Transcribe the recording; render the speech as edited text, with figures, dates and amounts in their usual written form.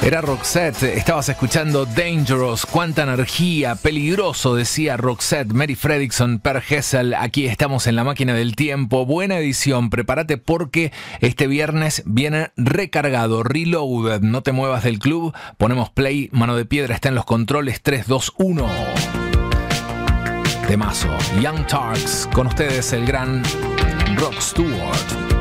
Era Roxette, estabas escuchando Dangerous, cuánta energía, peligroso, decía Roxette, Mary Fredriksson, Per Gessle. Aquí estamos en la máquina del tiempo, buena edición, prepárate porque este viernes viene recargado, reloaded, no te muevas del club, ponemos play, Mano de Piedra está en los controles, 3, 2, 1. Temazo, Young Turks, con ustedes el gran Rod Stewart.